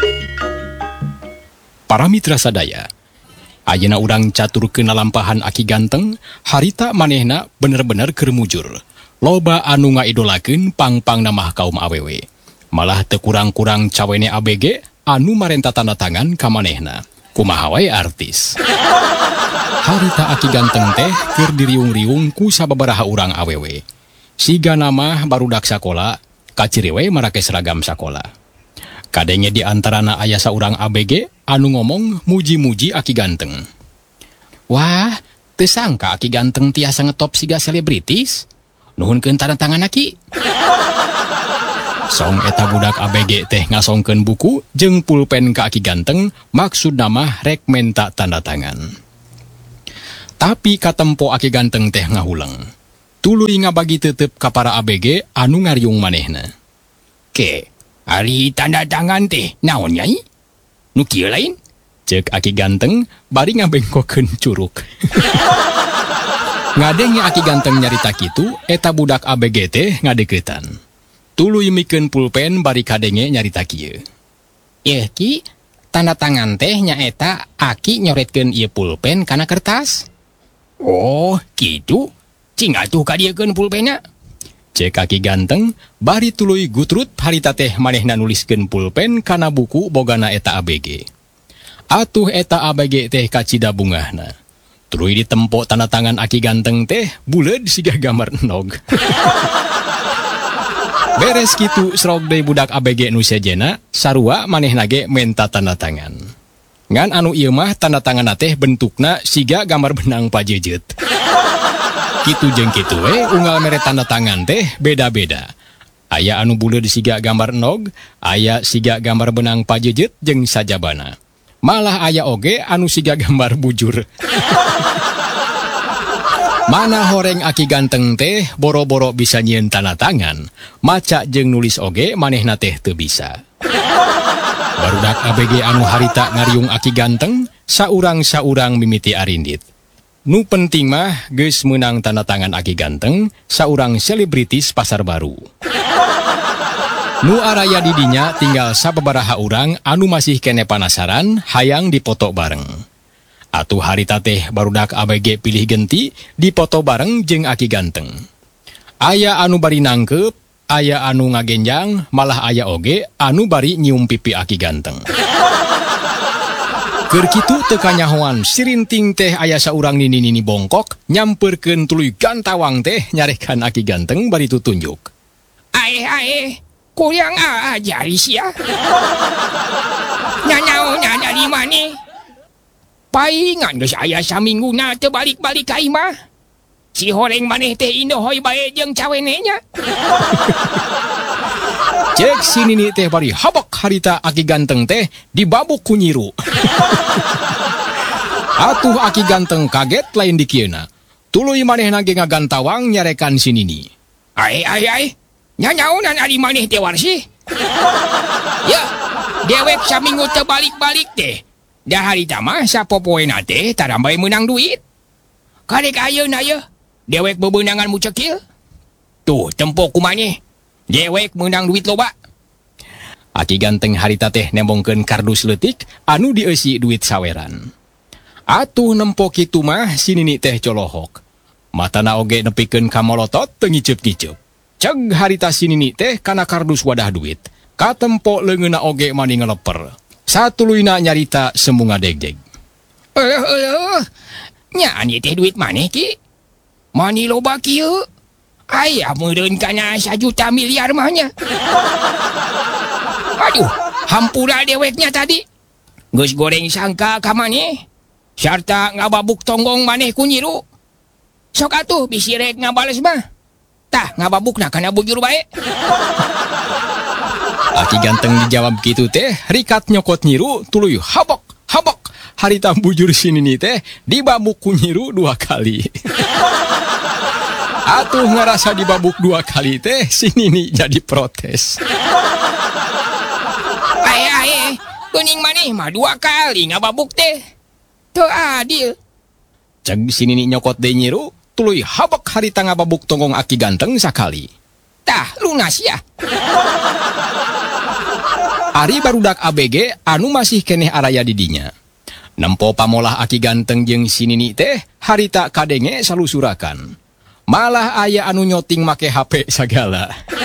Para mitra sadaya, ayeuna urang caturkeun lalampahan Aki Ganteng, harita manehna bener-bener keur mujur. Loba anu ngaidolakeun pang-pang namah kaum awewe. Malah teu kurang-kurang cawene ABG anu marenta tanda tangan ka manehna. Kumaha wae artis. Harita Aki Ganteng teh keur diriung-riung ku sababaraha urang awewe. Siga nama barudak sakola, kaciri we marake seragam sakola. Kadenge di antarana aya saurang ABG anu ngomong muji-muji Aki Ganteng. Wah, teu sangka Aki Ganteng tiasa ngetop siga selebritis. Nuhunkeun tanda tangan Aki. Song eta budak ABG teh ngasongkeun buku jeung pulpen ka Aki Ganteng, maksud nama rek menta tanda tangan. Tapi katempo Aki Ganteng teh ngahuleng. Tuluy ngabagi teuteup ka para ABG anu ngariung manehna. Ke, ari tanda tangan teh naon nyai? Nu kieu lain? Ceuk Aki Ganteng bari ngabengkokeun curug. Ngadenge Aki Ganteng nyarita kitu, eta budak ABG teh ngadeuketan. Tuluy mikeun pulpen bari kadenge nyarita kieu. Yeuh Ki, tanda tangan teh nyaeta Aki nyoretkeun ieu pulpen kana kertas. Oh, kitu. Cing atuh kadiekeun pulpenna. Cek Aki Ganteng, bari tuluy gutrut harita teh manehna nuliskeun pulpen kana buku bogana eta ABG. Atuh eta ABG teh kacida bungahna. Tuluy ditempo tanda tangan Aki Ganteng teh buleud siga gambar enog. Beres kitu srog deui budak ABG nu sejena, sarua manehna ge menta tanda tangan. Ngan anu ieu mah tanda tanganna teh bentukna siga gambar benang pajejeut. Kitu jeung kitu we unggal mere tanda tangan teh beda-beda. Aya anu buleud siga gambar enog, aya siga gambar benang pajejeut jeung sajabana. Malah aya oge anu siga gambar bujur. Mana horeng Aki Ganteng teh boro-boro bisa nyieun tanda tangan, maca jeung nulis oge manehna teh teu bisa. Barudak ABG anu harita ngariung Aki Ganteng, saurang-saurang mimiti arindit. Nu penting mah geus meunang tanda tangan Aki Ganteng, saurang selebritis pasar baru. Nu araya di dinya tinggal sababaraha urang anu masih kene panasaran hayang dipoto bareng. Atuh harita teh barudak ABG pilih genti dipoto bareng jeung Aki Ganteng. Aya anu bari nangkep, aya anu ngagenjang, malah aya oge anu bari nyium pipi Aki Ganteng. Keur kitu teu kanyahoan sirinting teh aya saurang nini-nini bongkok nyamperkeun tuluy gantawang teh nyarekan Aki Ganteng bari tutunjuk. Ae, kurang ajar sia. Nyanaonya dari mana? Paingan geus aya samingguna teu balik-balik ka imah. Si horeng maneh teh indohoy bae jeung cawenenya. Cek si nini teh bari habak harita Aki Ganteng teh dibabuk ku nyiru. Atuh Aki Ganteng kaget lain dikieuna. Tuluy manehna ge ngagantawang nyarekan si nini. Ai. Nyanyaonan ari maneh teh warsi? Ya, dewek saminggu teu balik-balik teh. Da harita mah sapopoena teh tarambai menang duit. Karek ayeuna ye, dewek bebeunangan mucekil. Tuh, tempo kumaneh. Dewek menang duit loba. Aki Ganteng harita teh nembongkeun kardus leutik anu dieusi duit saweran. Atuh nempo kitu mah si nini teh colohok. Matana oge nepikeun ka molotot teu ngiceup-ngiceup. Ceg harita si nini teh kana kardus wadah duit. Katempo leungeuna oge mani ngeleper. Satuluyna nyarita semunga deg-deg. Nya ani teh duit maneh Ki? Mani loba kieu? Aya meureun kana 1 juta miliar mahnya. Aduh, hampura deweknya tadi. Geus goreng sangka ka maneh. Sarta ngababuk tonggong maneh ku nyiru. Sok atuh bisi rek ngabales mah. Tah ngababukna kana bujur bae. Aki Ganteng dijawab gitu teh, rikat nyokot nyiru tuluy habok. Harita bujur si nini teh dibabuk ku nyiru 2 kali. Atuh ngerasa dibabuk 2 kali teh si nini jadi protes. Ae, kuning maneh mah 2 kali ngababuk teh. Teu adil. Ceg si nini nyokot deui nyiru, tuluy habok harita ngababuk tonggong Aki Ganteng sakali. Tah lunas ya. Ari barudak ABG anu masih keneh araya didinya. Nempo pamolah aki ganteng jeung si Nini teh harita kadenge salusurakan. Malah aya anu nyoting make HP sagala.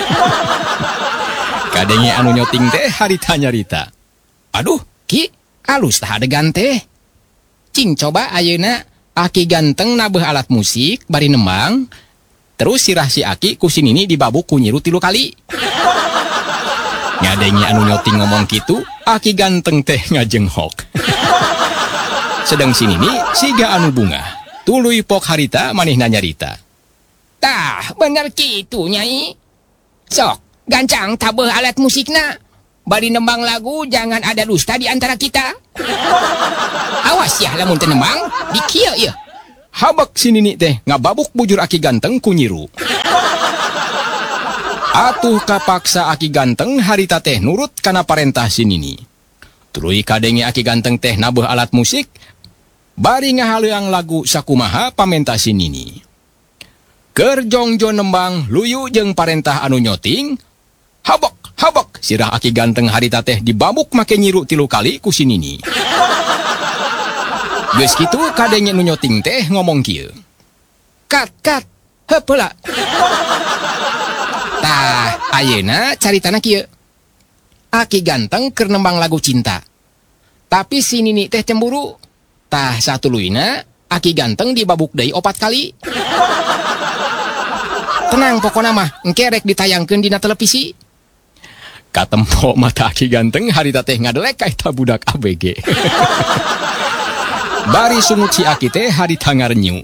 Kadenge anu nyoting teh harita nyarita. Aduh, Ki, alus tah adegan teh. Cing coba ayeuna aki ganteng nabeh alat musik bari nembang. Terus sirah si Aki ku si Nini dibabuk ku Nyiru 3 kali. Ngadenge anu nyoting ngomong kitu, aki ganteng teh ngajenghok. Sedang si Nini siga anu bunga. Tuluy pok harita manehna nyarita. Tah, bener kitu Nyai. Sok, gancang tabeh alat musikna. Bari nembang lagu jangan ada dusta di antara kita. Awas ya lamun teu nembang, dikieu ieu. Habak si Nini teh ngababuk bujur aki ganteng ku Nyiru. Atuh kapaksa aki ganteng harita teh nurut kana parentah si Nini. Tuluy kadenge aki ganteng teh nabeh alat musik, bari ngahaleuang lagu sakumaha pamenta si Nini. Keur jongjo nembang luyu jeung parentah anu nyoting, habak sirah aki ganteng harita teh dibabuk make Nyiru 3 kali ku si Nini. Geus kitu kadenge nu nyoting teh ngomong kieu. Kat, heula. Tah, ayeuna caritana kieu. Aki ganteng keur nembang lagu cinta. Tapi si Nini teh cemburu. Tah satuluyna aki ganteng dibabuk deui 4 kali. Tenang pokona mah, engke rek ditayangkeun dina televisi. Katempo mata aki ganteng harita teh ngadelek ka eta budak ABG. Bari sungut si Aki teh harita ngarenyu.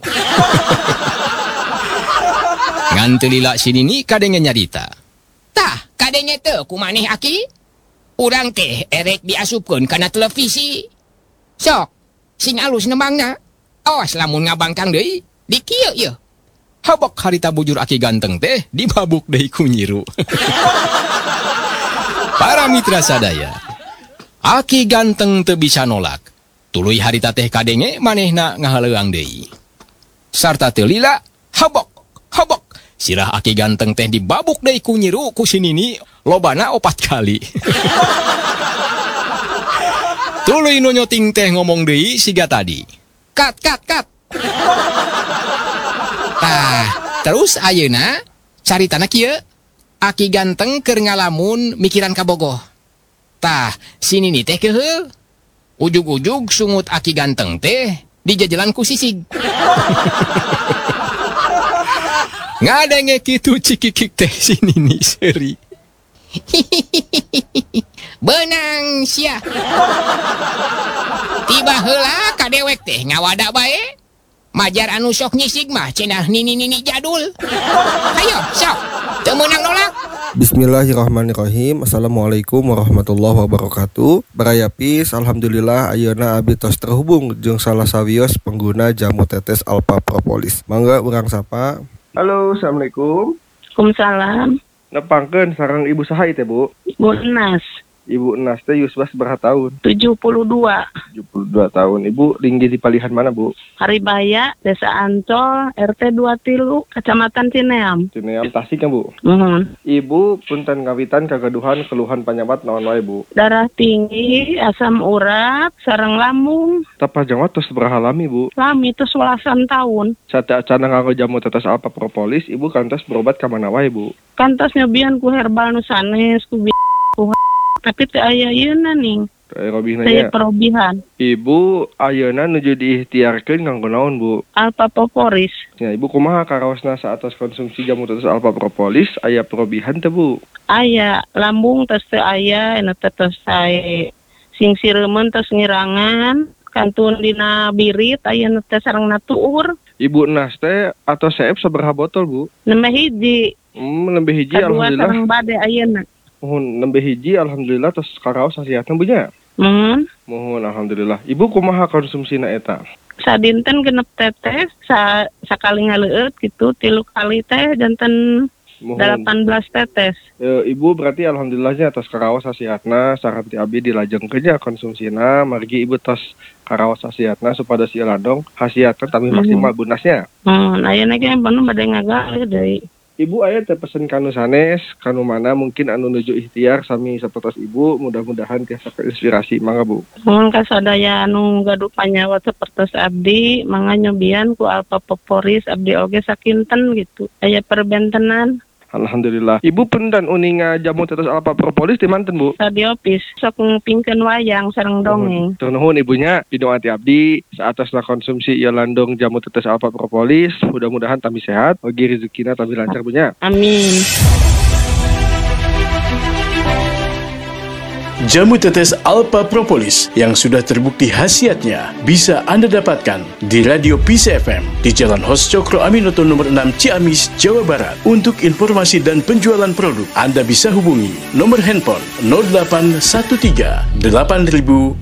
Ngan teu lila si Nini kadenge nyarita. Tah, kadenge teu kumaneh Aki? Urang teh erek diasupkeun kana televisi. Sok, sing alus nembangna. Awas lamun ngabangkang deui, dikieu ieu. Habak harita bujur aki ganteng teh dibabuk deui ku Nyiru. Para mitra sadaya, aki ganteng teu bisa nolak. Tuluy harita teh kadenge manehna ngahaleuang deui. Sarta teu lila, habak sirah aki ganteng teh dibabuk deui ku Nyiru ku si Nini lobana 4 kali. Tuluy nu nyoting teh ngomong deui siga tadi. Kat. Tah, terus ayeuna caritana kieu. Aki ganteng keur ngalamun mikiran kabogoh. Tah, si Nini teh keuheul. Ujug-ujug sungut aki ganteng teh dijajalan ku sisig. Ngadenge kitu cikikik teh si Nini seuri. Benang sia. Tiba heula ka dewek teh ngawada bae. Majar anu sok nyisig mah cenah nini jadul. Hayo, sok. Teu meunang nolak. Bismillahirrahmanirrahim. Assalamualaikum warahmatullahi wabarakatuh. Barayapis, alhamdulillah ayeuna abdi tos terhubung jeung salah sawios pengguna jamu tetes Alpha Propolis. Mangga urang sapa. Halo, assalamualaikum. Waalaikumsalam. Nepangkeun sareng ibu saha teh, Bu? Ibu Enas, Ibu Enas teh yusbah sabaraha tahun? 72. 72 tahun. Ibu tinggi di palihan mana, Bu? Haribaya, Desa Ancol, RT 23, Kecamatan Cineam. Cineam Tasik ya, Bu? Mohon. Ibu punten ngawitan kagaduhan keluhan panyawat naon wae, Bu? Darah tinggi, asam urat, sareng lambung. Tapajawat tos sabaraha lami, Bu? Lami itu 11 tahun. Sate acana nganggo jamu tetes Alpha Propolis, Ibu kantos berobat ka mana wae, Bu? Kantos nyobian ku herbal nu sanes, ku tapi teu aya ieuna ning. Robihna Teu nya. perobihan. Ibu ayeuna nuju diikhtiarkeun nganggo naon, Bu? Alpha Propolis. Ya, Ibu kumaha karaosna saatos konsumsi jamu tetes Alpha Propolis aya perobihan teh, Bu? Aya lambung tos teu aya, anu teh tos sae. Sing sireumeun tos ngirangan, kantun dina birit aya nu teh sarengna tuur. Ibu Nas teh atau seep sabaraha botol, Bu? Nembeh hiji. Nembeh hiji Kadua alhamdulillah. sareng bade ayeuna. Mohon nembeh hiji alhamdulillah tos karaos hasiatna Bu nya. Mohon alhamdulillah. Ibu kumaha konsumsina eta? Sadinten genep tetes, sakali ngaleueut gitu, 3 kali teh janten Mohon. 18 tetes. Ibu berarti alhamdulillahnya tos karaos hasiatna saranti abdi dilajengkeun nya konsumsina margi ibu tos karaos hasiatna supados ieu ladong hasiatna tapi maksimal bunasnya. Ayeuna ge bener bade ngagalih deui. Ibu aya teh pesen kanu sanes, kanu mana mungkin anu nuju ikhtiar sami sapertos ibu, mudah-mudahan tiasa inspirasi. Mangga Bu. Mohon kasadaya anu gaduh panyawa sapertos abdi, mangga nyobian ku Alpa Propolis abdi oge sakinten gitu. Aya perbentenan. Alhamdulillah. Ibu pendan uninga jamu tetes Alpa Propolis di manten Bu? Tadi opis sok ngupingkeun wayang sareng dongeng. Tur nuhun ibunya, pidung ati abdi saatasna konsumsi ieu landung jamu tetes Alpa Propolis, mudah-mudahan tambi sehat, ogi rezekina tambi lancar bunya. Amin. Jamu tetes Alpa Propolis yang sudah terbukti khasiatnya bisa Anda dapatkan di Radio Peace FM di Jalan Hos Cokro Aminoto nomor 6 Ciamis, Jawa Barat. Untuk informasi dan penjualan produk, Anda bisa hubungi nomor handphone 0813 8000 6860.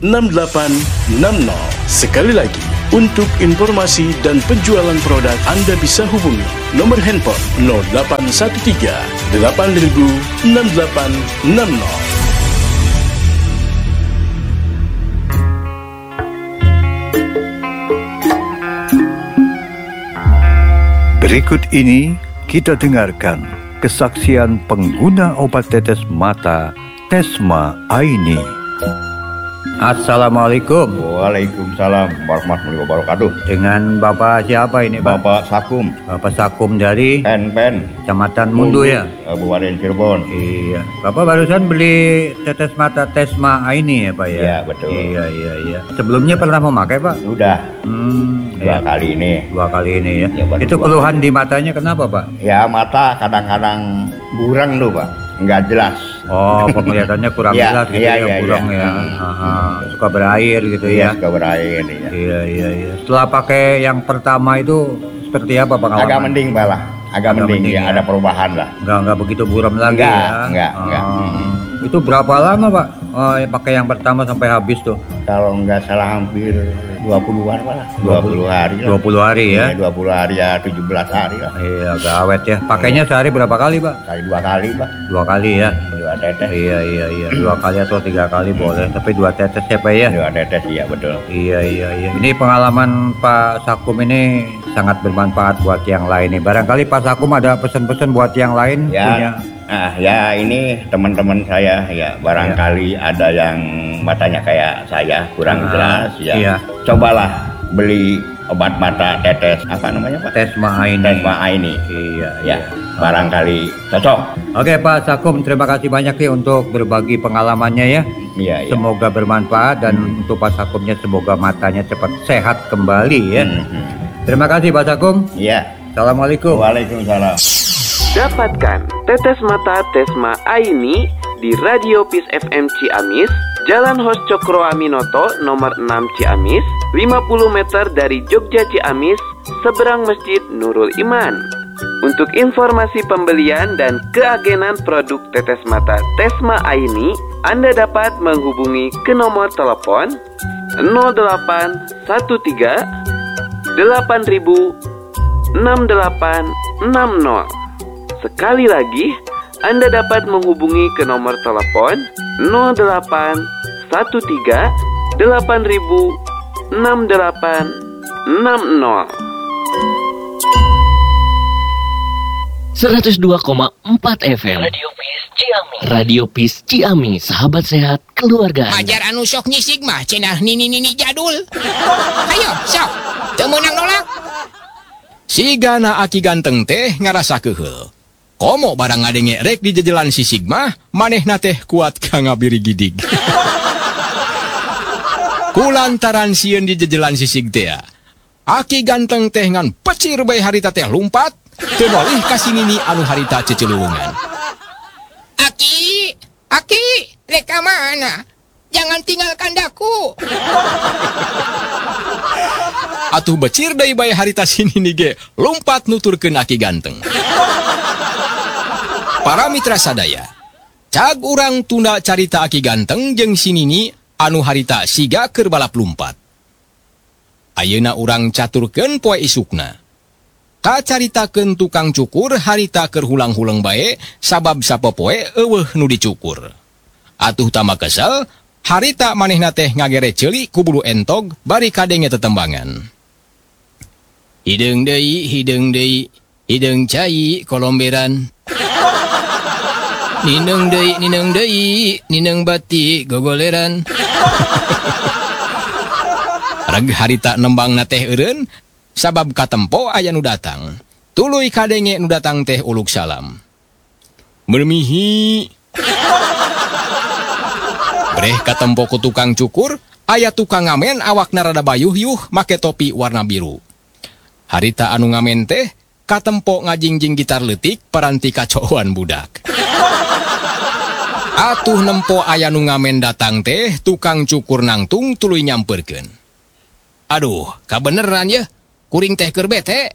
Sekali lagi, untuk informasi dan penjualan produk, Anda bisa hubungi nomor handphone 0813 8000 6860. Berikut ini kita dengarkan kesaksian pengguna obat tetes mata Tesma Aini. Assalamualaikum. Waalaikumsalam warahmatullahi wabarakatuh. Dengan Bapak siapa ini, Pak? Bapak Sakum. Bapak Sakum dari Pen. Kecamatan Mundu ya? Kabupaten Cirebon. Iya. Bapak barusan beli tetes mata Tesma Aini ya, Pak ya? Iya, betul. Iya. Sebelumnya pernah memakai, Pak? Sudah. Dua kali ini. Dua kali ini ya. Ya, itu keluhan di matanya kenapa, Pak? Ya, mata kadang-kadang burang tuh, Pak. Enggak jelas. Oh, penglihatannya kurang jelas gitu ya, burang ya. Suka berair gitu ya. Suka berair ya. Iya. Setelah pakai yang pertama itu seperti apa pengalaman? Agak mending, Pak lah. Agak mending ya, ada perubahan lah. Enggak begitu buram lagi ya. Enggak. Itu berapa lama, Pak? Pakai yang pertama sampai habis tuh? Kalau enggak salah hampir 20-an Pak lah. 20 hari lah. 20 hari ya? 20 hari ya, 17 hari lah. Iya, agak awet ya. Pakainya sehari berapa kali, Pak? Kali 2 kali, Pak. 2 kali ya? 2 tetes. Iya. 2 kali atau 3 kali boleh. Tapi 2 tetes ya, Pak ya? 2 tetes, iya betul. Iya. Ini pengalaman Pak Sakum ini sangat bermanfaat buat yang lain nih. Barangkali Pak Sakum ada pesan-pesan buat yang lain ya, punya. Ya ini teman-teman saya ya barangkali ada yang matanya kayak saya kurang jelas ya. Iya. Cobalah beli obat mata tetes apa namanya Pak? Tesma Aini. Iya. Barangkali cocok. Oke Pak Sakum, terima kasih banyak nih untuk berbagi pengalamannya ya. Iya. Semoga bermanfaat dan untuk Pak Sakumnya semoga matanya cepat sehat kembali ya. Terima kasih Pak Sakum. Iya. Assalamualaikum. Waalaikumsalam. Dapatkan tetes mata Tesma Aini di Radio Peace FM Ciamis, Jalan Hos Cokro Aminoto nomor 6 Ciamis, 50 meter dari Jogja Ciamis, seberang Masjid Nurul Iman. Untuk informasi pembelian dan keagenan produk tetes mata Tesma Aini, Anda dapat menghubungi ke nomor telepon 0813 8000 6860. Sekali lagi, Anda dapat menghubungi ke nomor telepon 0813 8000 6860. 102,4 FM Radio Peace Ciamis, sahabat sehat keluarga Anda. Ajar anu sok nyisig mah cenah nini jadul. Ayo, sok. Teu meunang nolak. Sigana aki ganteng teh ngarasa keheul. Komo barang ngadenge rek di jejelan si Sigma, manehna teh kuat ka ngabiri gidig. Kulantaran sieun di jejelan si Sig teh, aki ganteng teh ngan pecir bae harita teh lumpat, teu nolih ka sinini anu harita ceceuleuweungan. Aki, rek ka mana? Jangan tinggalkan daku. Atuh becir deui bae harita sinini ge, lumpat nuturkeun aki ganteng. Para mitra sadaya, cag urang tunda carita aki ganteng jeung sinini anu harita siga keur balap lumpat. Ayeuna urang caturkeun poe isukna. Kacaritakeun tukang cukur harita keur hulang-hulang bae sabab sapopoe eueuh nu dicukur. Atuh tama kesel, harita manehna teh ngagere ceuli ku bulu entog bari kadenge tetembangan. Hideung deui, Hidung cai kolomberan. Nineng deui, nineng bati gogoleran. Reg harita nembang na teh eureun, sabab katempo aya nu datang. Tuluy kadenge nu datang teh uluk salam. Bermihi. Breh katempo ku tukang cukur, aya tukang ngamen awakna rada bayuh-yuh make topi warna biru. Harita anu ngamen teh katempo ngajingjing gitar leutik paranti kacoan budak. Atuh nempo aya nu ngamen datang teh tukang cukur nangtung tuluy nyamperkeun. Aduh, kabeneran ya, kuring teh keur bete.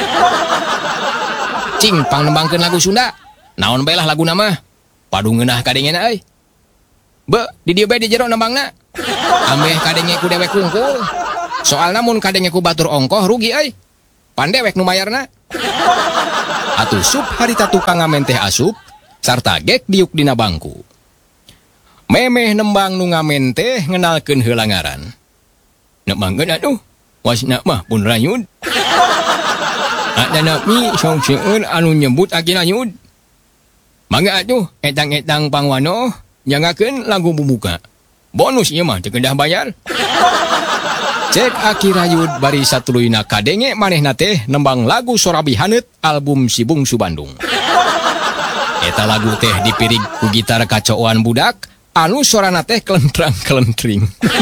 Cing pangnembangkeun lagu Sunda. Naon bae lah lagu nama? Padu ngeunah kadengena euy. Be, di dieu bae di jero nembangna. Ambeh kadenge ku dewek kungkul. Soalna mun kadenge ku batur ongkoh rugi euy. Pandewek nu mayarna. Atuh sup harita tukang ngamen teh asup sarta gek diuk dina bangku. Memeh nembang nu ngamen teh ngenalkeun heula ngaran. Nembangkeun atuh, wasna mah pun rayud. Adana mi sok seueur anu nyebut akina nyud. Mangga atuh etang-etang pangwano nyangakeun lagu bubuka. Bonus ieu mah teu kedah bayar. Cek Aki Rayud bari satuluyna kadenge manehna teh nembang lagu Sorabi Haneut album Si Bungsu Bandung. Eta lagu teh dipirig ku gitar kacoan budak anu sorana teh kelentrang-kelentring.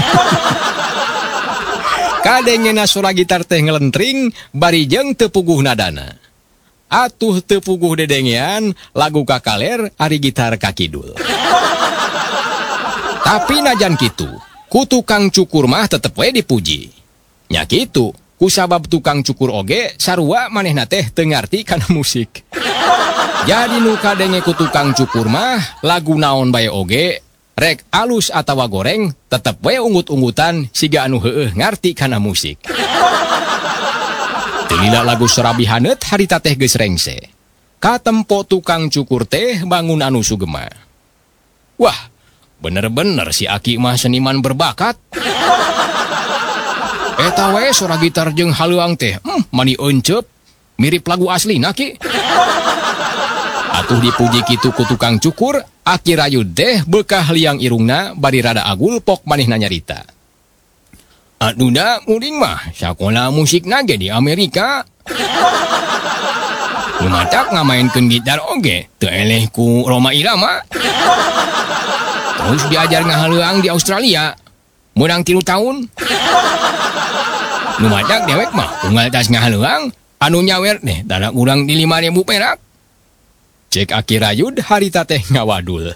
Kadengena sora gitar teh ngelentring bari jeung teu puguh nadana. Atuh teu puguh dedengean lagu kakaler ari gitar kakidul. Tapi najan kitu, ku tukang cukur mah tetep we dipuji. Nya kitu, ku sabab tukang cukur oge sarua manehna teh teu ngarti kana musik. Jadi nu kadenge ku tukang cukur mah lagu naon bae oge rek alus atawa goreng tetep we unggut-unggutan siga anu heueuh ngarti kana musik. Teu lila lagu Sorabi Haneut harita teh geus rengse. Katempo tukang cukur teh bangun anu sugema. Wah, bener-bener si Aki mah seniman berbakat. Eta we sora gitar jeung haleuang teh, mani eunceup, mirip lagu aslina ki. Atuh dipuji kitu ku tukang cukur, Aki Rayud teh bekah liang irungna bari rada agul pok manehna nyarita. Aduna muring mah sakola musikna ge di Amerika. Lumatak ngamainkeun gitar oge, teu eleh ku Roma Irama. Terus diajar ngahaleuang di Australia, menang 3 tahun. Lumatak dewek mah unggal tas ngahaleuang, anu nyawer deh tara kurang di 5.000 perak. Cek Aki Rayud harita teh ngawadul.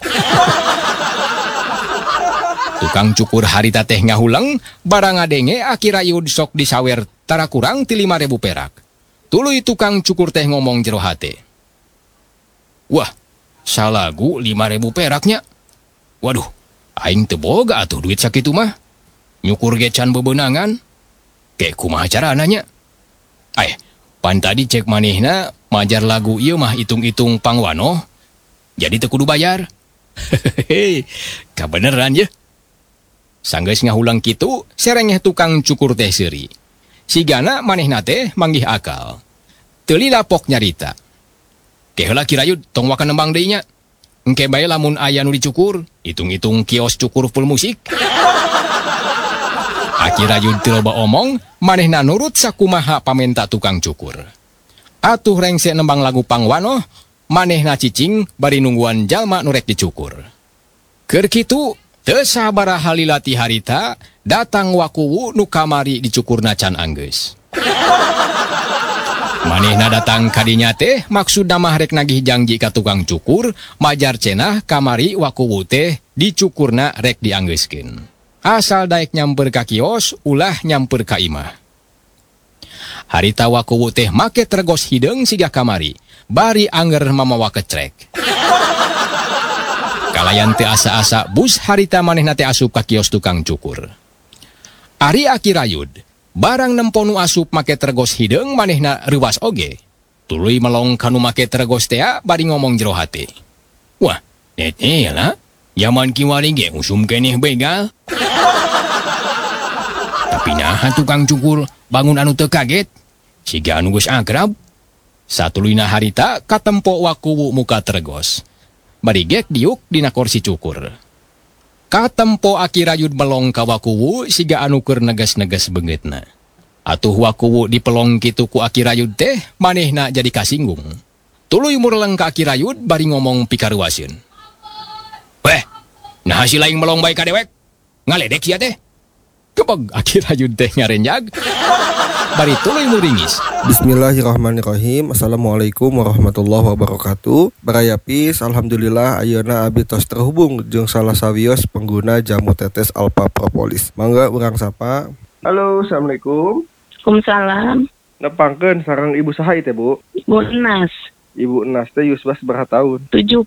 Tukang cukur harita teh ngahuleng, barang ngadenge Aki Rayud sok disawer tara kurang ti 5.000 perak. Tuluy tukang cukur teh ngomong jero hate. Wah, salagu 5.000 peraknya. Waduh, aing teu boga atuh duit sakitu mah. Nyukur ge can bebeunangan. Kayak kumaha carana nya? Pan tadi cek manehna majar lagu ieu mah hitung-hitung pangwano. Jadi teu kudu bayar. Hehehe, kabeneran ye. Sanggeus ngahulang kitu, serengeh tukang cukur teh seuri. Sigana manehna teh manggih akal. Teu lila pok nyarita. Ke heula Ki Rayud tong wakan nembang deui nya. Engke bae lamun aya nu dicukur, hitung-hitung kios cukur full musik. Aki Rayud teu loba omong, manehna nurut sakumaha pamenta tukang cukur. Atuh rengse nembang lagu pangwano, manehna cicing bari nungguan jalma nu rek dicukur. Keur kitu, teu sabaraha lila ti harita, datang wakuwu nu kamari dicukurna can anggeus. Manehna datang kadinya teh maksudna mah rek nagih janji ka tukang cukur, majar cenah kamari wakuwu teh dicukurna rek dianggeuskeun. Asal daek nyamper ka kios, ulah nyamper ka imah. Harita wakuwu teh make tergos hideung siga kamari, bari anger mamawa kecrek. Kalayan teh asa-asa bus harita manehna teh asup ka kios tukang cukur. Ari Aki Rayud, barang nempo nu asup make tergos hideung manehna reuwas oge. Tuluy melong kanu make tergos teh bari ngomong jero hate. Wah, neteh lah. Yaman kiwari ge usum keneh begal. Tapi nah tukang cukur bangun anu teu kaget. Siga anu geus akrab. Satuluyna harita katempo wakuwu muka teregos. Barigek diuk dina kursi cukur. Katempo aki rayud melong ka wakuwu siga anu keur neges-neges beungeutna. Atuh wakuwu dipelong kitu ku aki rayud teh manehna jadi kasinggung. Tuluy mureleng ka aki rayud bari ngomong pikaruaseun. Weh, nah si laing melong bae ka dewek. Ngaledek sia teh. Kebeg aki rayud teh ngarenjag. Bari tuluy muringis. Bismillahirrahmanirrahim. Assalamualaikum warahmatullahi wabarakatuh. Barayapis, alhamdulillah ayeuna abdi tos terhubung jeung salah sawios pengguna jamu tetes Alpha Propolis. Mangga urang sapa. Halo, assalamualaikum. Waalaikumsalam. Nepangkeun sareng ibu saha teh Bu? Ibu Enas, Ibu Enas teh yuswa sabaraha tahun? 72.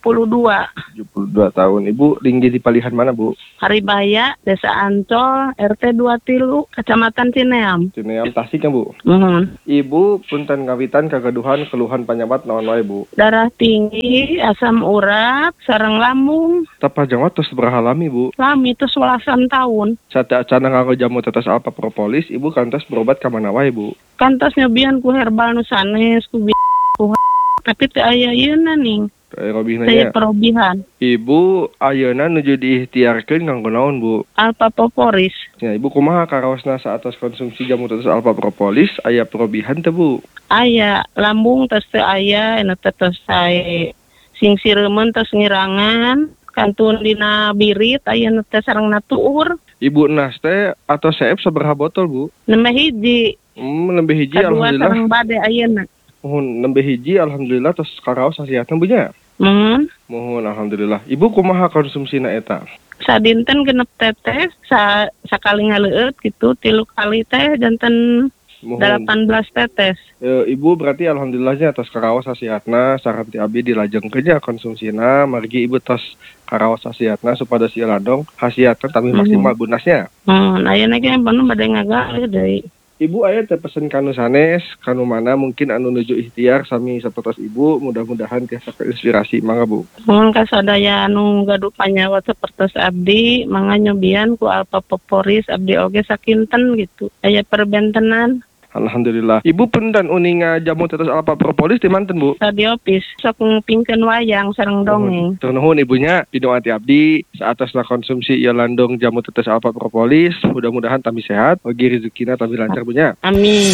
72 tahun. Ibu tinggi di palihan mana Bu? Haribaya, Desa Ancol, RT 23, Kecamatan Cineam. Cineam Tasik ya Bu? Mohon. Ibu punten ngawitan kagaduhan keluhan penyebab naon wae Bu? Darah tinggi, asam urat, sareng lambung. Tapajang tos sabaraha lami Bu? Lami itu 11 tahun. Sate acana nganggo jamu tetes Alpha Propolis, Ibu kantos berobat ka mana wae Bu? Kantos nyobian ku herbal nu sanes, ku tapi teu aya ieuna ning. Saya perobihan. Ibu ayeuna nuju diikhtiarkeun nganggo naon Bu? Alpha Propolis. Ya Ibu kumaha karaosna saatos konsumsi jamu tetes Alpha Propolis aya perobihan teu Bu? Aya lambung tos teu aya, anu tos sae sing sireumeun tos ngirangan, kantun dina birit aya nu teh sareng natuur. Ibu Nas teh atau seep sabaraha botol Bu? Nembe hiji. Nembe hiji Kadua alhamdulillah. sareng bade ayeuna. Mohon nembe hiji alhamdulillah tos karaos hasiatna Bu nya. Mohon alhamdulillah. Ibu kumaha konsumsina eta? Sadinten genep tetes, sakali ngaleueut gitu, 3 kali teh janten 18 tetes. Ibu berarti alhamdulillahnya tos karaos hasiatna saranti abdi dilajengkeun nya konsumsina, margi Ibu tos karaos hasiatna supados ieu ladong hasiatna tapi maksimal gunasnya. Ayeuna ge bener bade ngagalih deui. Ibu aya teh pesen kanu sanes, kanu mana mungkin anu nuju ikhtiar sami sapertos Ibu, mudah-mudahan tiasa keinspirasi mangga Bu. Mohon kasadaya anu gaduh panyawa sapertos abdi, mangga nyobian ku Alpha Propolis abdi oge sakinten gitu. Aya perbentenan. Alhamdulillah. Ibu punten uninga jamu tetes Alpha Propolis di manten Bu? Radio Pis, sok ngupingkeun wayang sareng dongeng. Tur nuhun ibunya, pidoati abdi saatosna konsumsi ieu landung jamu tetes Alpha Propolis, mudah-mudahan tampi sehat, ugi rezekina tampi lancar bunya. Amin.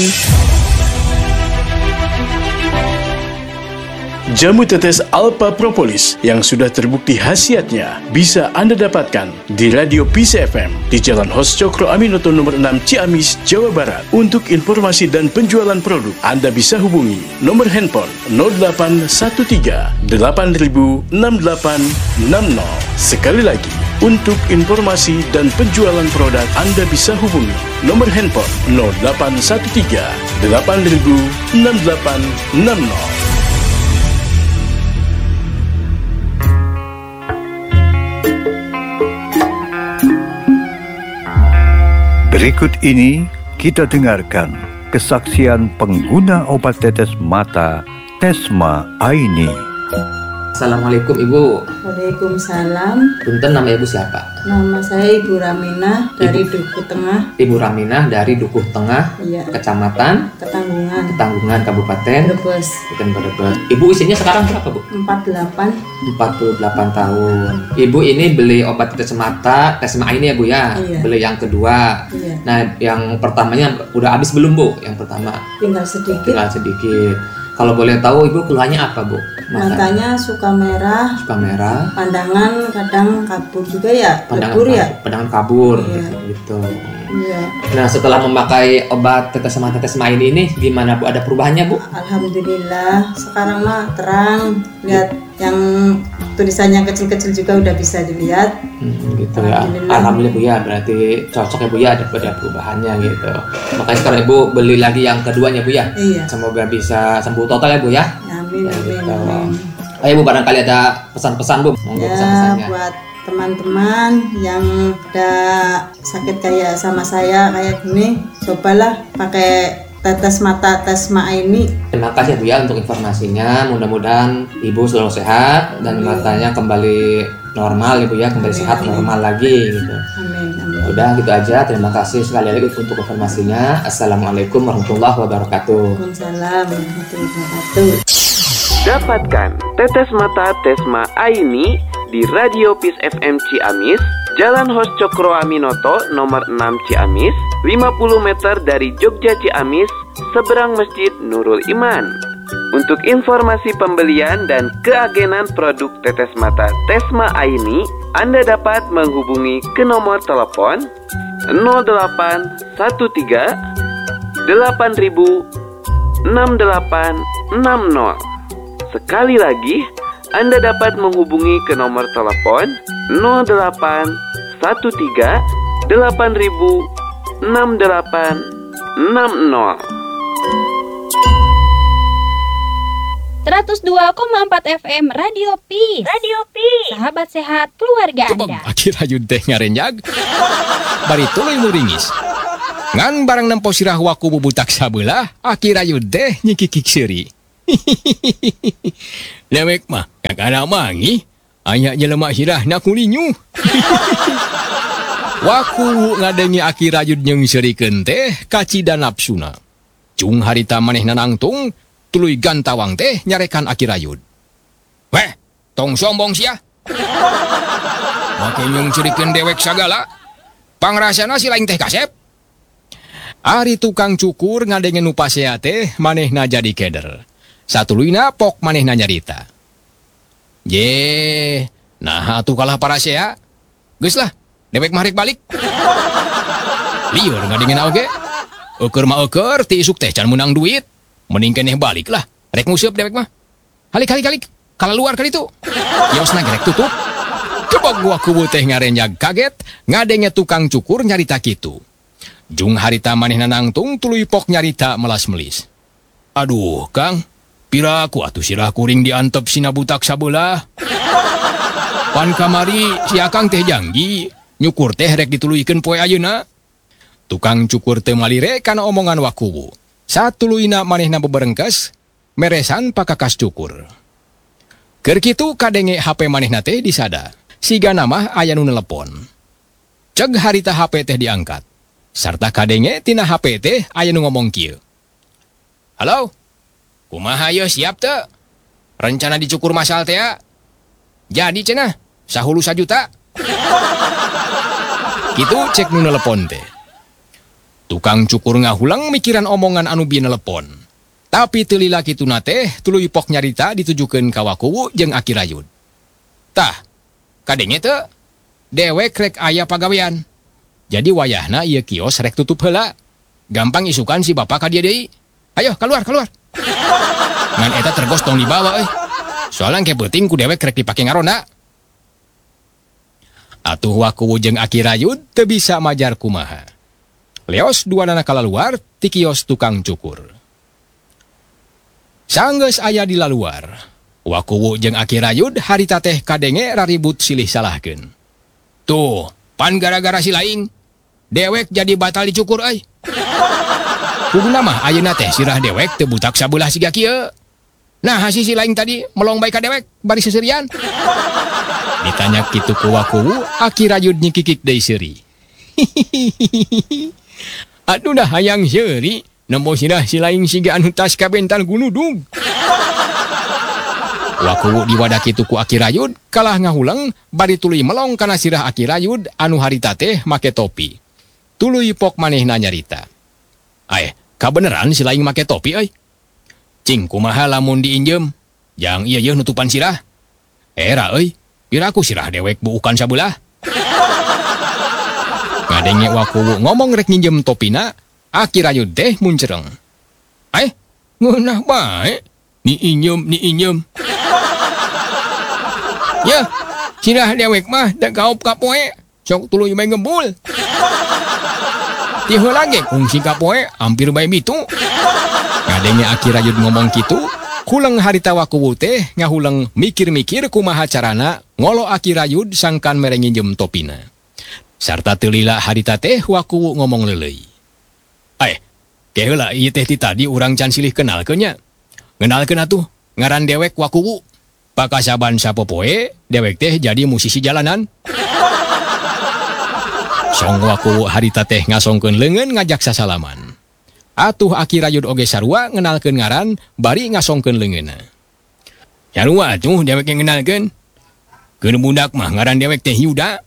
Jamu tetes Alpha Propolis yang sudah terbukti khasiatnya bisa Anda dapatkan di Radio Peace FM di Jalan Hos Cokro Aminoto nomor 6 Ciamis, Jawa Barat. Untuk informasi dan penjualan produk, Anda bisa hubungi nomor handphone 0813 8000 6860. Sekali lagi, untuk informasi dan penjualan produk, Anda bisa hubungi nomor handphone 0813 8000 6860. Berikut ini kita dengarkan kesaksian pengguna obat tetes mata Tesma Aini. Assalamualaikum Ibu. Waalaikumsalam. Punten, nama Ibu siapa? Nama saya Ibu Raminah dari Dukuh Tengah. Ibu Raminah dari Dukuh Tengah, Iya. Kecamatan Ketanggungan, Kabupaten Brebes. Brebes. Ibu usianya sekarang berapa Bu? 48. 48 tahun. Ibu ini beli obat tetes mata Tesma ini ya Bu ya? Iya. Beli yang kedua. Iya. Nah yang pertamanya udah habis belum Bu? Yang pertama? Tinggal sedikit. Kalau boleh tahu Ibu keluhannya apa Bu? Matanya suka merah. Pandangan kadang kabur juga ya. Pandangan kabur. Iya. Gitu. Iya. Nah setelah memakai obat tetes mata Tesma ini gimana Bu? Ada perubahannya Bu? Alhamdulillah. Sekarang mah terang. Lihat yang tulisannya kecil-kecil juga udah bisa dilihat. Gitu ya. Alhamdulillah Bu ya. Berarti cocok ya Bu ya, ada perubahannya gitu. Makanya sekarang Ibu beli lagi yang keduanya Bu ya. Iya. Semoga bisa sembuh total ya Bu ya. Amin. Ayo Bu, barangkali ada pesan-pesan Bu. Monggo pesan-pesannya. Buat teman-teman yang ada sakit kayak sama saya kayak gini, cobalah pakai tetes mata Tesma ini. Terima kasih Bu ya untuk informasinya. Mudah-mudahan Ibu selalu sehat dan matanya kembali normal ibu ya, kembali sehat normal lagi gitu. Amin. Udah gitu aja, terima kasih sekali lagi untuk informasinya. Assalamualaikum warahmatullahi wabarakatuh. Waalaikumsalam warahmatullahi wabarakatuh. Dapatkan Tetes Mata Tesma Aini di Radio Peace FM Ciamis, Jalan Hos Cokro Aminoto nomor 6 Ciamis, 50 meter dari Jogja Ciamis, seberang Masjid Nurul Iman. Untuk informasi pembelian dan keagenan produk tetes mata Tesma Aini, Anda dapat menghubungi ke nomor telepon 0813 8000 6860. Sekali lagi, Anda dapat menghubungi ke nomor telepon 0813 8000 6860. 102,4 FM Radio Peace. Sahabat sehat keluarga Anda. Akhir Ayun teh ngarenjag. Bari tuluy muringis. Ngan barang nempo sirah waku bubutak sabelah, akhir Ayun teh nyikikik seuri. Lewek mah kakana mangi, anya jelema sirah na kulinyu. Waku ngadengi akhir Ayun jeung seurikeun teh kacida napsuna. Cung harita manehna nangtung tuluy gantawang teh nyarekan akhir Ayun. Weh, tong sombong sia. Make nyung cerikeun dewek sagala. Pangrasana si lain teh kasep. Ari tukang cukur ngadengen nu pasea teh manehna jadi keder. Satuluyna pok manehna nyarita. Ye, nah atuh kalah parasea. Geus lah, dewek mah rek balik. Lieur ngadengen oge. Eukeur mah eukeur ti isuk teh can menang duit. Mending keneh balik lah. Rek nguseup dewek mah. Halik. Kala luar kali itu. Kiosna gerek tutup. Kebog gua kubu teh ngarenjag kaget. Ngadenge tukang cukur nyarita kitu. Jung harita manehna nangtung tuluy pok nyarita melas-melis. Aduh, Kang. Piraku atuh sirah kuring diantep sina butak sabelah. Pan kamari si Akang teh janji. Nyukur teh rek dituluykeun poe ayeuna. Tukang cukur teh malire kana omongan wakubu. Satuluyna manehna beberengkes, meresan pakakas cukur. Keur kitu kadenge HP manehna teh disada. Siga nama aya nu nelepon. Ceg harita HP teh diangkat. Sarta kadenge tina HP teh aya nu ngomong kieu. Halo? Kumaha ye siap teu? Rencana dicukur masal teh? Jadi cenah, sahulu 1 juta. Kitu cek nu nelepon teh. Tukang cukur ngahulang mikiran omongan anu bi nelepon. Tapi teu lila kituna teh tuluy pok nyarita ditujukeun ka wakuwu jeung Akhir Ayun. Tah, kadenge teu dewek rek aya pagawean. Jadi wayahna ieu kios rek tutup heula. Gampang isukan si bapak ka dieu deui. Ayo keluar. Ngan eta tergos tong dibawa euy. Soalna ke beuting ku dewek rek dipake ngaronda. Atuh wakuwu jeung Akhir Ayun teu bisa majar kumaha. Leos duanana kalaluar ti kios tukang cukur. Sanggeus aya di laluar. Wakuwu jeung Akhir Ayun harita teh kadenge raribut silih salahkeun. Tuh, pan gara-gara si laing. Dewek jadi batal dicukur euy. Kuduna mah ayeuna teh sirah dewek teu butak sabelah siga kieu. Nah, si laing tadi melong bae ka dewek bari seserian. Ditanya kitu ku wakuwu, Akhir Ayun nyikikik deui seuri. Aduh dah hayang seuri, nemo sirah si laing siga anu tas kabental gunudung. Wakuwu diwadah kitu ku Akhir Ayun, kalah ngahulang, bari tuluy melong kana sirah Akhir Ayun anu harita teh make topi. Tuluy pok manehna nyarita. Kabeneran si laing make topi euy. Cing kumaha lamun diinjem? Jang ieu nutupan sirah. Era euy, piraku sirah dewek buukan sabelah. Ngadenge wakuwu ngomong rek nginjem topina, Akhir Ayun teh muncereng. Ngeunah bae. Ni injem. Ya, sirah dewek mah da gaop ka poe, sok tuluy bae ngembul. Ti heula ge kungsi ka poe hampir bae bitu. Ngadenge Akhir Ayun ngomong kitu, huleng harita wakuwu teh ngahuleng mikir-mikir kumaha carana ngolo Akhir Ayun sangkan mere nginjem topina. Sarta teu lila harita teh wakuwu ngomong leuleuy. Ke heula ieu teh ti tadi urang can silih kenalkeun nya. Ngenalkeun atuh, ngaran dewek wakuwu. Pakasaban sapopoe dewek teh jadi musisi jalanan. Song waku harita teh ngasongkeun leungeun ngajak sasalaman. Atuh Aki Rayud oge sarua ngenalkeun ngaran bari ngasongkeun leungeunna. Sarua atuh dewek yang ngenalkeun. Keun budak mah ngaran dewek teh Yuda.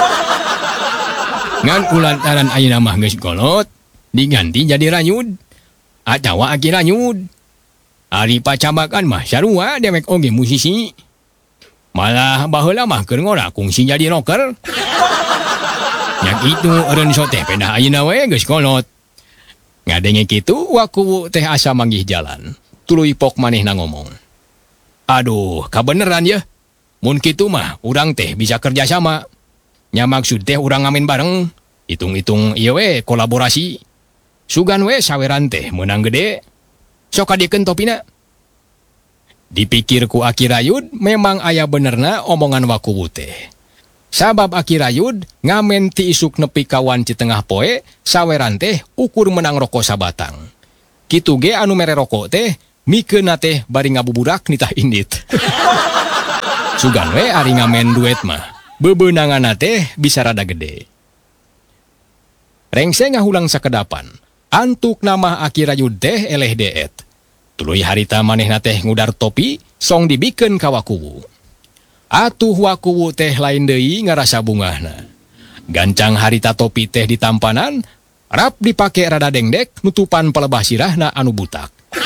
Ngan kulantaran ayeuna mah geus kolot diganti jadi Rayud. Atawa Aki Rayud. Ari pacabakan mah sarua dewek oge musisi. Malah baheula mah keur ngora kungsi jadi rocker. Nya kitu eureun so teh pedah ayeuna we geus kolot. Ngadenge kitu waku teh asa manggih jalan. Tuluy pok manehna ngomong. Aduh, kabeneran ya. Mun kitu mah urang teh bisa kerja sama. Nya maksud teh urang ngamen bareng. Hitung-hitung ieu we kolaborasi. Sugan we saweran teh meunang gede. Sok adikeun topina. Dipikir ku Aki Rayud memang aya benerna omongan wakuwu teh. Sabab Aki Rayud ngamen ti isuk nepi kawan ci tengah poe saweran teh ukur menang rokok sabatang. Kitu ge anu mere rokok teh mikeunna teh bari ngabuburak nitah indit. Sugan we ari ngamen duet mah bebeunanganna teh bisa rada gede. Rengse ngahulang sakedapan. Antuk nama Aki Rayud teh eleh deet. Tuluy harita manehna teh ngudar topi, song dibikeun ka wakuwu. Atuh wakuwu teh lain deui ngarasa bungahna. Gancang harita topi teh ditampanan, rap dipake rada dengdek nutupan pelebah sirahna anu butak.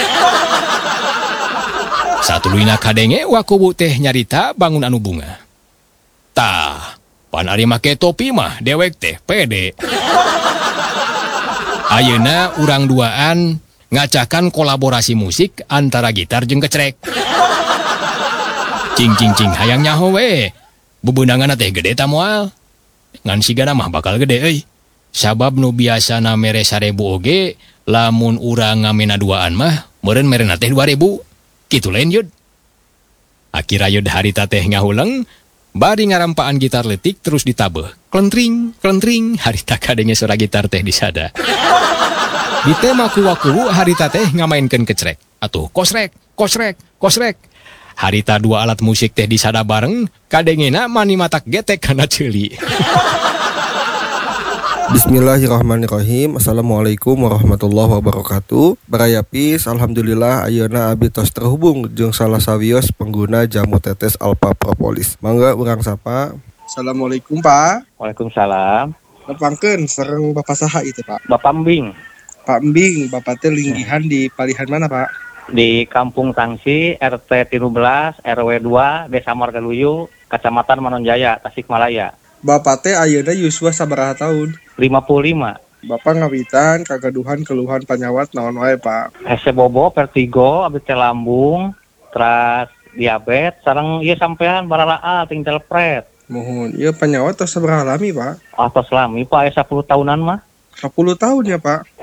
Satuluyna kadenge wakuwu teh nyarita bangun anu bunga. Tah, pan ari make topi mah dewek teh pede. Ayeuna urang duaan ngacakan kolaborasi musik antara gitar jeung kecrek. Cing hayang nyaho we. Bebeunanganna teh gede ta moal. Ngan sigana mah bakal gede euy. Sabab nu biasana mere 1000 oge, lamun urang ngamena duaan mah meureun merena teh 2000. Kitu lain Yud. Aki Rayud harita teh ngahuleng, bari ngarampaan gitar letik terus ditabeuh. Klentring, harita kadenge suara gitar teh disada. Di tema kuwaku harita teh ngamainkeun kecrek. Atuh kosrek. Harita dua alat musik teh disada bareng, kadengena mani matak getek kana ceuli. Bismillahirrahmanirrahim. Assalamualaikum warahmatullahi wabarakatuh. Barayapis, alhamdulillah ayeuna abi tos terhubung jeung salah sawios pengguna jamu tetes Alpha Propolis. Mangga urang sapa. Assalamualaikum Pak. Waalaikumsalam. Nepangkeun sareng Bapak saha itu Pak? Bapak Mbing. Pak Mbing, Bapak teh linggihan di palihan mana Pak? Di Kampung Tangsi, RT 13, RW 2, Desa Margaluyu, Kecamatan Manonjaya, Tasikmalaya. Bapak teh ayeuna yuswa sabaraha tahun? 55. Bapak ngawitan kagaduhan keluhan panyawat naon wae Pak? Hese bobo, vertigo, abis teh lambung, terus diabetes, sareng ieu sampean baralaa tinggal pret. Mohon, ieu panyawat tos sabaraha lami Pak? Tos lami Pak, 10 tahunan mah. 10 tahun ya Pak?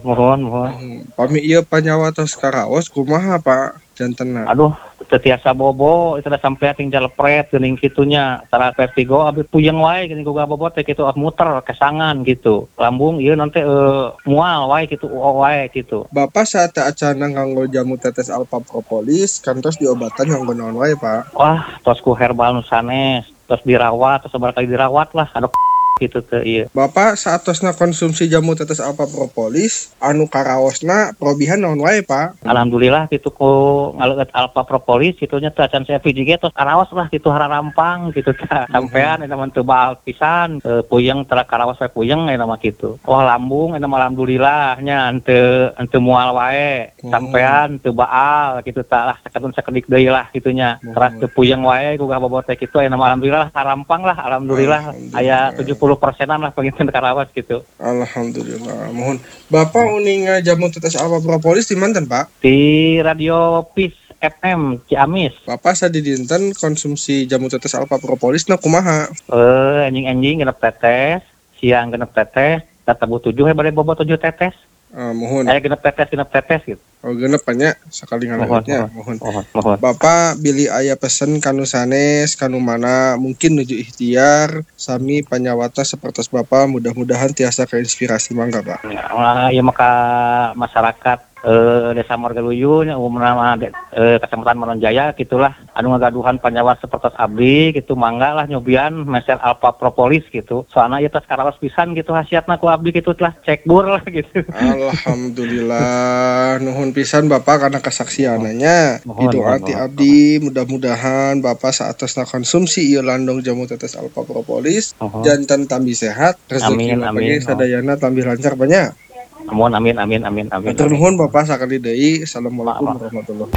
Mohon. Pami ieu panyawat tos karaos kumaha Pak? Jantenna. Aduh, tetiasa bobo, itu udah sampai tinggal pret geuning kitunya. Tara vertigo abis puyeng wae geuning boga bobo teh kitu muter kesangan gitu. Lambung ieu nanti mual wae kitu wae gitu. Bapak saat acana nganggo jamu tetes Alpha Propolis kantos diobatan nganggo naon wae Pak? Wah, tos ku herbal nu sanes, tos dirawat, tos sabar kali dirawat lah. Ada gitu teh ieu. Bapak saat tosna konsumsi jamu tetes Alpha Propolis anu karaosna probihan naon wae Pak? Alhamdulillah kitu ku ngaleueut Alpha Propolis kitunya teh acan saya VJG tos karaos lah kitu hararampang kitu teh. Sampean eta mah teu baal pisan, puyeng tara karaos wae puyeng eta mah kitu. Wah lambung eta mah alhamdulillah nya henteu mual wae. Sampean teu baal kitu tah lah sakedik deui lah kitunya. Teras teu puyeng wae ku bobot teh kitu eta mah alhamdulillah harampang lah alhamdulillah aya 70% lah penginten karawas gitu. Alhamdulillah. Mohon Bapak uning jamu tetes Alpha Propolis di manten Pak? Di Radio Peace FM Ciamis. Bapak sadidinten konsumsi jamu tetes Alpha Propolis na kumaha? Anjing genep tetes, siang genep tetes, data 7 bade bobo 7 tetes. Mohon. Genep tetes gitu. Oh genep banyak sekali ngalamitnya. Mohon. Bapak bili aya pesen kanu sanes, kanu mana mungkin nuju ikhtiar sami panyawata sapertos Bapak mudah-mudahan tiasa keinspirasi mangga Pak. Ya maka masyarakat Desa Margaluyu umumna Kecamatan Maronjaya gitulah anu ngagaduhan panyawa sapertos abdi gitu mangga lah nyobian meser alpha propolis gitu soalnya ieu tos karaos pisan gitu hasiatna ku abdi gitu telah cek bur lah gitu. Alhamdulillah nuhun pisan Bapak karena kesaksiananya. Itu arti abdi mudah-mudahan Bapak saatosna konsumsi ieu landong jamu tetes alpha propolis jantan tambi sehat rezeki bagi sadayana tambi lancar banyak. Amin. Matur nuhun Bapak sakali deui. Assalamualaikum warahmatullahi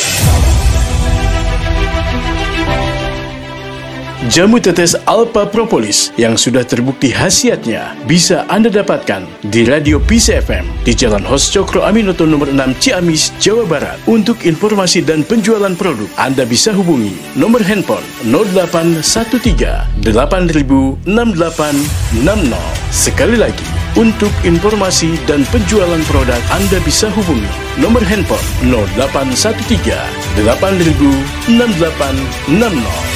Jamu tetes Alpha Propolis yang sudah terbukti khasiatnya bisa Anda dapatkan di Radio Peace FM di Jalan Hos Cokro Aminoto nomor 6 Ciamis, Jawa Barat. Untuk informasi dan penjualan produk, Anda bisa hubungi nomor handphone 0813 8000 6860. Sekali lagi, untuk informasi dan penjualan produk, Anda bisa hubungi nomor handphone 0813 8000 6860.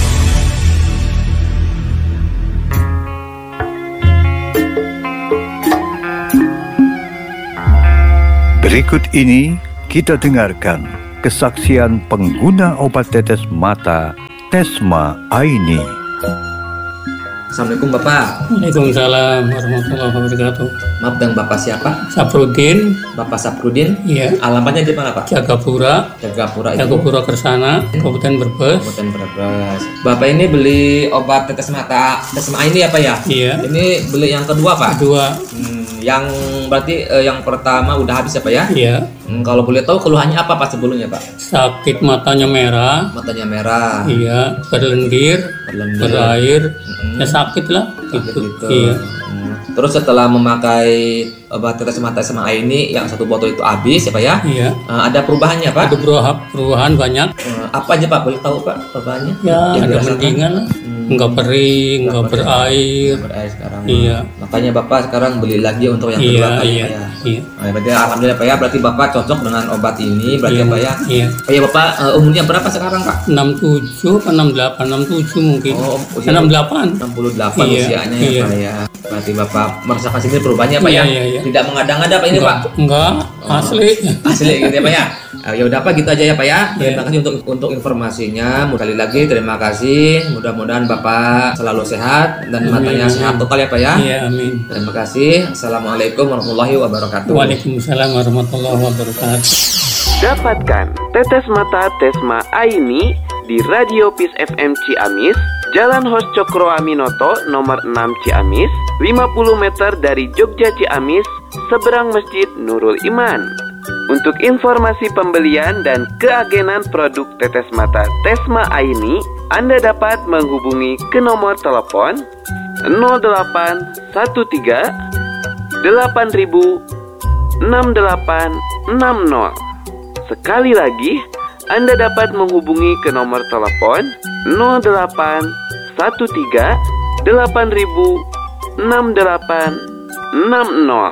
Berikut ini kita dengarkan kesaksian pengguna obat tetes mata Tesma Aini. Assalamualaikum Bapak. Waalaikumsalam warahmatullahi wabarakatuh. Maaf dengan Bapak siapa? Saprudin. Bapak Saprudin? Iya. Alamatnya di mana Pak? Jagapura Kersana, Kabupaten Brebes. Bapak ini beli obat tetes mata Tesma Aini ya Pak ya? Iya. Ini beli yang kedua Pak? Kedua. Yang berarti yang pertama udah habis ya Pak ya? Iya. Kalau boleh tahu keluhannya apa Pak sebelumnya Pak? Sakit matanya merah. Iya. Berlendir. Berair. Ya sakit lah. Gitu. Iya. Terus setelah memakai obat tetes mata Tesma Aini yang satu botol itu habis ya Pak ya? Iya. Ada perubahannya Pak? Ada perubahan banyak. Apa aja Pak? Boleh tahu Pak perubahannya? Ya ada mendingan lah. Enggak berair sekarang. Iya. Makanya Bapak sekarang beli lagi untuk yang kedua kali Iya. Nah, berarti alhamdulillah Pak ya, berarti Bapak cocok dengan obat ini berarti Pak ya. Iya. Ya Bapak umurnya berapa sekarang Pak? 67 atau 68, 67 mungkin. Oh, 68 usianya ya Pak ya. Berarti Bapak merasakan sendiri perubahannya Pak ya. Iya. Tidak mengada-ngada Pak ini Pak. Enggak, asli gitu ya Pak ya. Ya udah Pak gitu aja ya Pak ya. Terima kasih untuk informasinya. Sekali lagi terima kasih. Mudah-mudahan Bapak selalu sehat dan matanya sehat total ya Pak ya. Iya, amin. Terima kasih. Assalamualaikum warahmatullahi wabarakatuh. Waalaikumsalam warahmatullahi wabarakatuh. Dapatkan tetes mata Tesma Aini di Radio Peace FM Ciamis, Jalan Hos Cokro Aminoto nomor 6 Ciamis, 50 meter dari Jogja Ciamis, seberang Masjid Nurul Iman. Untuk informasi pembelian dan keagenan produk tetes mata Tesma Aini, Anda dapat menghubungi ke nomor telepon 0813 8000 6860. Sekali lagi, Anda dapat menghubungi ke nomor telepon 0813 8000 6860.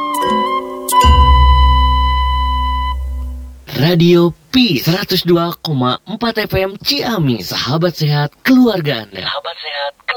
Radio Peace 102,4 FM Ciamis, sahabat sehat keluarga Anda.